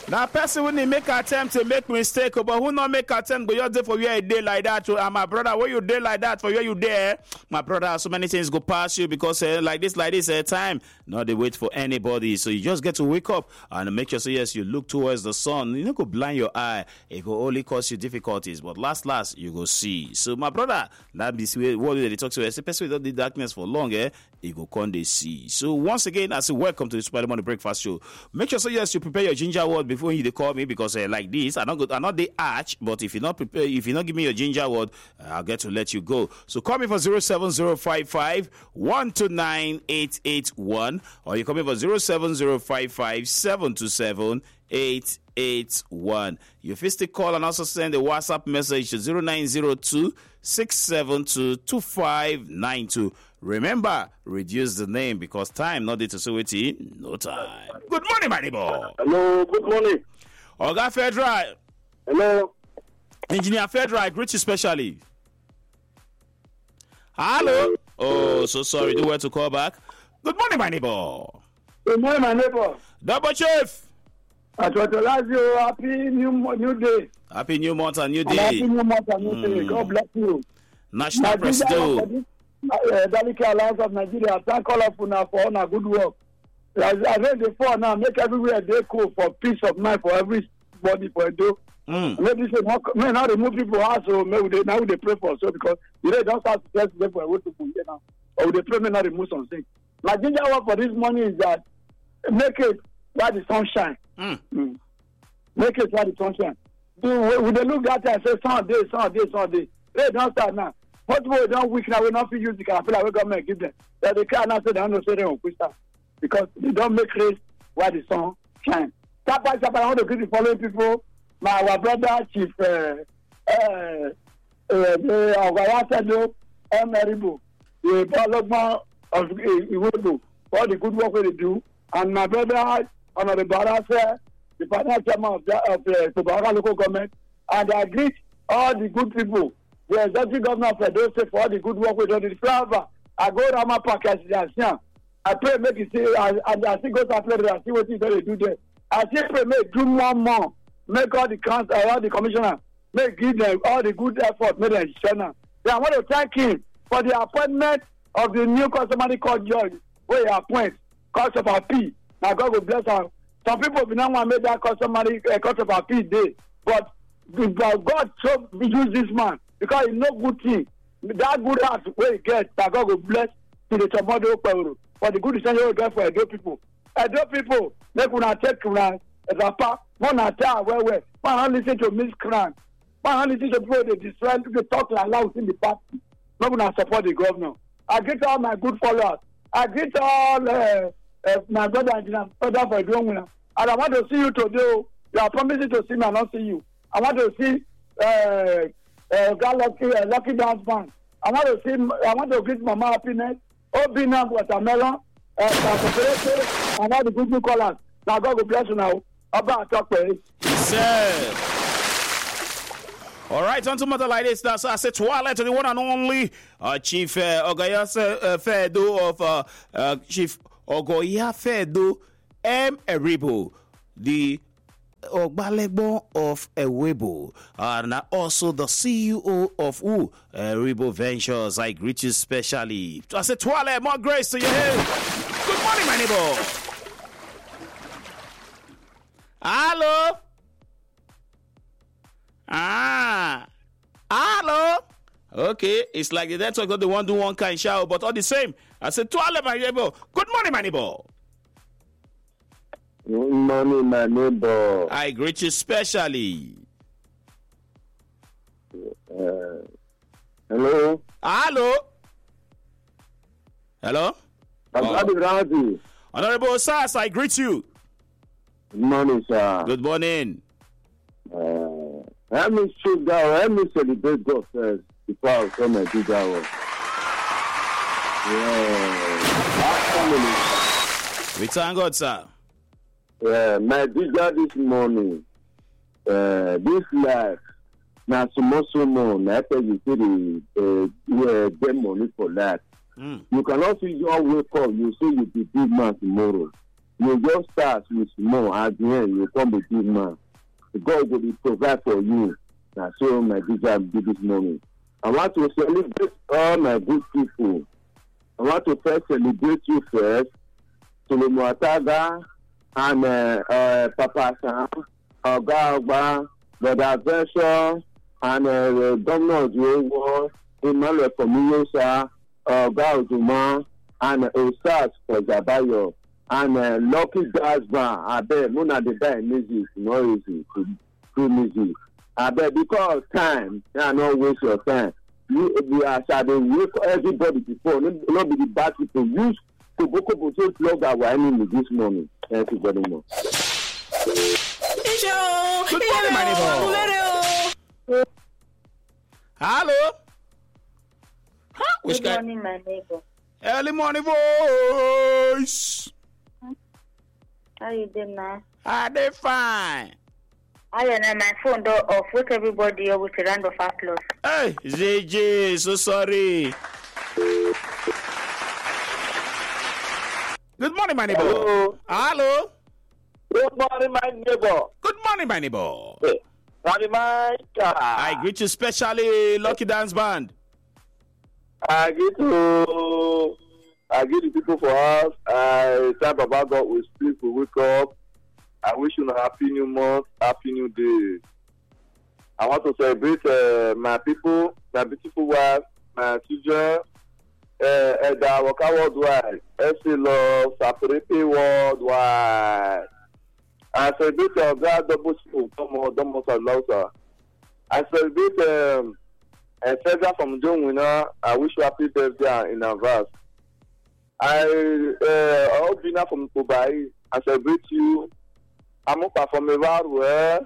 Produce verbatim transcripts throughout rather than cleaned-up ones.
Now, person when they make attempt to make mistake, but who not make attempt, but you're there for where you day like that. And my brother, where you day like that for where you there, my brother, so many things go past you because uh, like this, like this, uh, time, not they wait for anybody. So you just get to wake up and make sure, so yes, you look towards the sun. You know, go blind your eye. It will only cause you difficulties, but last, last, you go see. So my brother, that is what they talk to us. The person without the darkness for long, eh? You go come they see. So once again, I say welcome to the Super Money Breakfast Show. Make sure, so yes, you prepare your ginger word before you they call me because uh, like this, I'm not good, I'm not the arch, but if you not prepare, if you not give me your ginger word, uh, I'll get to let you go. So call me for zero seven zero five five one two nine eight eight one, or you call me for zero seven zero five five seven two seven eight eight one. You first call and also send a WhatsApp message to zero nine zero two six seven two two five nine two. Remember, reduce the name because time not there to say it. No time. Good morning, my neighbor. Hello, good morning. Oga Federal. Hello. Engineer Federal, greet you specially. Hello. Oh, so sorry. Do where to call back. Good morning, my neighbor. Good morning, my neighbor. Double Chief. Atwatolazio, happy new new day. Happy new month and new day. Happy new month and new mm. day. God bless you. National President. Uh, Delicate Alliance of Nigeria, thank all of you now for all our good work. As I read before now, make everywhere they cool for peace of mind for everybody for a do. Mm. Maybe say not, may not remove people out, so maybe they now they pray for so because you know don't start to test them for a way to put now. Or they pray may not remove something. My ginger work for this morning is that make it where the sunshine. Mm. Mm. Make it where the sunshine. Do we they look at and say Sunday, Sunday, Sunday. They don't start now. Most people don't weak now, we not feel use the caterpillar, we government give them. That they can't say they don't know, say they don't push that. Because they don't make race where the sun shines. Tapa, Tapa, I want to greet the following people. My our brother, Chief, uh, uh, uh, Ogayasado, M. Eribo, the development of Iwebo, all the good work they do. And my brother, Honorable Barasa, the partner chairman of the of, uh, Tobacco local government. And I greet all the good people. The executive governor of Edo State for all the good work we do. The flower, I go Rama Park as I pray make it see, and I see go to play there, I see what they do there. I see pray make do more more, make all the council, all the commissioner, make give them all the good effort, make them share. Then I want to thank him for the appointment of the new customary court judge where he appoint, court of appeal. Now God will bless him. Some people will not want to make that customary uh, court of appeal day, but God so use this man. Because it's no good thing. That good heart where he gets, that God will bless to the tomorrow power. For the good decision you will get for Edo people. Edo people, they could not take Quran as a part, one attack where we one listen to Miss Quran. One listen to people they destroy, they talk like loud in the party. No one support the governor. I greet all my good followers. I greet all uh, uh, my brother and brother for doing winner. And I want to see you today. You are promising to see me and not see you. I want to see uh, Uh, God lucky, uh, lucky dance band. I want to see. I want to greet Mama Happiness, Obina Watermelon, uh, and all the good callers. Now God will bless you now. About talk with Sir. All right, on to matter like this. That's I said twilight to the one and only uh, Chief uh, Ogayasa uh, Fedo of uh, uh, Chief Ogoya Fedo M. Eribo, the Ogbalebo of Ewebo, and also the C E O of U Eribo Ventures. I greet you specially. I said twilight, more grace to your head. Good morning, my neighbor. Hello. Ah, hello. Okay, it's like the network got the one do one kind shout, but all the same, I said twilight, my neighbor. Good morning, my neighbor. Good morning, my neighbor. I greet you specially. Uh, hello. Hello. Hello. Oh. Honorable Sas, I greet you. Good morning, sir. Good morning. Uh, let me shoot down. Let me celebrate God first before I come and do that one. Yeah. We thank God, sir. Yeah, my digger this morning. Uh, this life. Now, so much so more. I tell you, see the uh, get money for that. Mm. You cannot see your wake up. You say you be big man tomorrow. You just start with small, at the end, you come a big man. God will be provide for you. Now, so my teacher did this morning. I want to celebrate all my good people. I want to first celebrate you first. Solomon Ataga and uh, uh, Papa Sam, Oga Ogba, Brother Version, and uh, Governor Jowo, Emmanuel Komiyosa, Oga Ojuma, and Osas for Zabayo, and uh, Lucky Dasban. I bet Muna the guy music, no easy to do music. I bet because time, yeah, not waste your time. You, we are shouting, wait for everybody before, not be the bad people. Use Koboko to plug our enemy this morning. Thank you very much. Good morning, my neighbor. Hello. Huh? Which Good guy? morning, my neighbor. Early morning voice. How you doing now? Are they fine? I am my phone door off. Wake everybody up with a round of applause. Hey, J J, so sorry. Good morning, my neighbor. Hello. Hello. Good morning, my neighbor. Good morning, my neighbor. Hey, morning, my I greet you specially, Lucky Dance Band. I get to I get the people for us. I thank Baba God we speak, we wake up. I wish you a happy new month, happy new day. I want to celebrate uh, my people, my beautiful wife, my children, uh, and the Waka worldwide, S A Love, Saperepe worldwide. I celebrate uh, God double school, Domo Salausa. I celebrate um, a feather from John Winner. I wish you happy birthday in advance. I uh, Obina from Dubai. I celebrate you. I'm up from everywhere.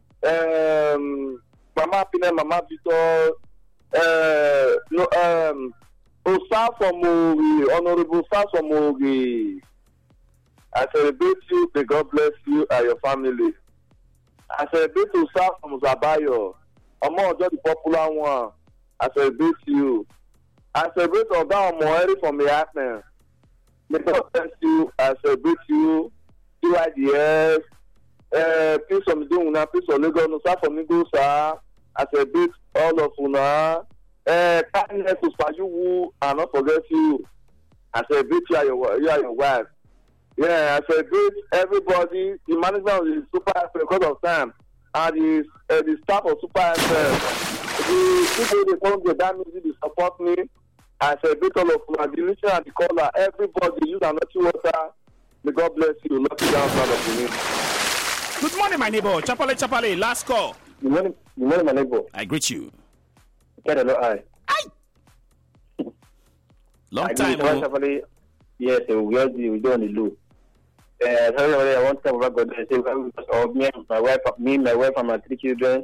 Um, Mama Pina, Mama Vito, uh, no, um, Osa from Mogi, Honorable Osa from Mogi. I celebrate you. May God bless you and your family. I celebrate Osa from Zabayo. I'm not just the popular one. I celebrate you. I celebrate Oga Omoeri from the Athens. May God bless you. I celebrate you. U I D S. Uh, peace from Duna, peace from Lagos, no sir from Lagos, sir. I celebrate all of Una. Uh, kindness to Spajuwu, and not forget you. I celebrate you and your, you and your wife. Yeah, I celebrate everybody. The management of the Super F M because of time, and the, uh, the staff of Super F M. The people they come to that music, they support me. I celebrate all of Una, the listener and the caller, everybody. Use another water. May God bless you. Lucky down front of me. Good morning, my neighbor. Chapale, Chapale, last call. Good morning, good morning, my neighbor. I greet you. Get a lot eye. Aye. Long I time. Chapale, Oh. Chapale. Yes, uh, we are the we do on the loop. Uh, sorry, I want to talk about the same of me, my wife, me, my wife, and my three children.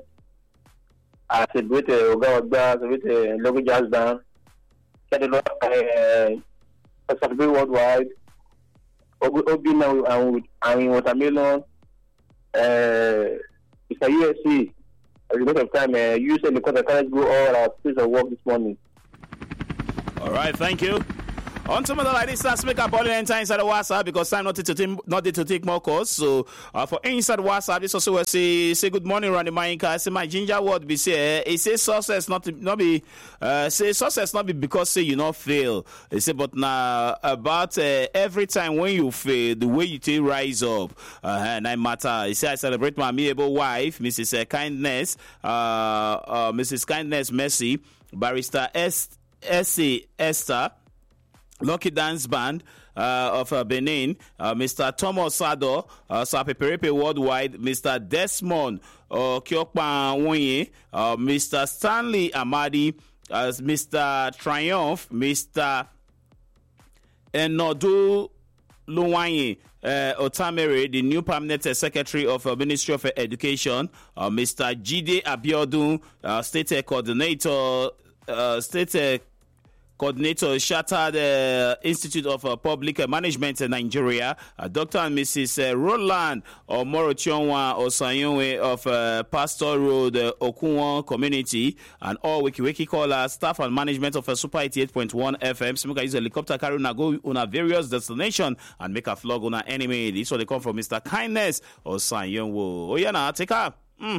I said with uh, Oga Ogba, with uh, local jazz band. Get a lot eye. Uh, Saturday worldwide. Obi now and and watermelon. Uh, Mister U S C, a lot of time, uh, usually because I can't go all our place of work this morning. All right, thank you. On to another like this, let's make a ball inside the WhatsApp because time not to take, not to take more calls. So uh, for inside WhatsApp, this also will say say good morning, Randy Mainka. Say my ginger word be say it say success not to, not be uh, say success not be because say you not fail. They say but now about uh, every time when you fail, the way you take rise up, uh, and I matter. He say I celebrate my amiable wife, Missus Uh, Kindness, uh, uh, Missus Kindness Mercy, Barrister S. S. Esther. Lucky Dance Band uh, of uh, Benin, uh, Mister Thomas Sado, uh, Sapeperepe Worldwide, Mister Desmond uh, Kyokpan Wonye, uh, Mister Stanley Amadi, uh, Mister Triumph, Mister Enodu Luwanye uh, Otamere, the new permanent secretary of uh, Ministry of Education, uh, Mister Jide Abiodun, uh, state coordinator, uh, state coordinator, Shattered uh, Institute of uh, Public Management in Nigeria, uh, Doctor and Missus Uh, Roland Omorochionwa Osanyonwe of uh, Pastor Road, uh, Okunwa Community, and all Wiki Wiki callers, staff and management of uh, Super eighty-eight point one F M. So make a use a helicopter carry una go on a various destination and make a flog on an enemy. This one they come from Mister Kindness Osanyonwo. Oh yeah, now take up. Mm.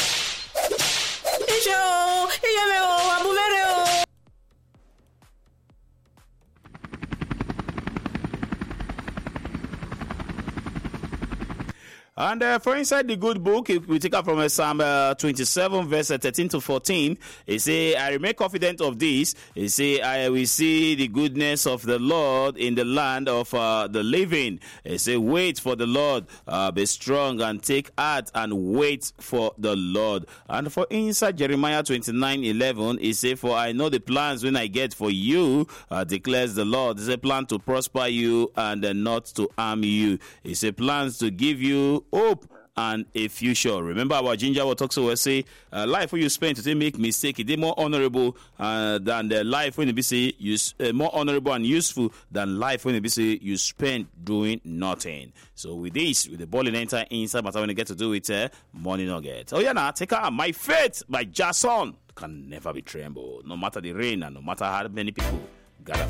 And uh, for inside the good book, if we take up from uh, Psalm uh, twenty-seven, verse uh, thirteen to fourteen, it say, I remain confident of this. It say, I will see the goodness of the Lord in the land of uh, the living. It say, wait for the Lord, uh, be strong and take heart and wait for the Lord. And for inside Jeremiah twenty-nine eleven, it say, for I know the plans when I get for you, uh, declares the Lord. It's a plan to prosper you and uh, not to harm you. It's a plans to give you hope and a future. Remember our ginger will talk so we say uh, life when you spend to make mistake it is more honorable uh, than the life when you be say you uh, more honorable and useful than life when you be say you spend doing nothing. So with this, with the ball in enter inside, but when you get to do it, uh, money nugget. Oh yeah, now take out My Faith by Jason can never be trembled, no matter the rain and no matter how many people gather.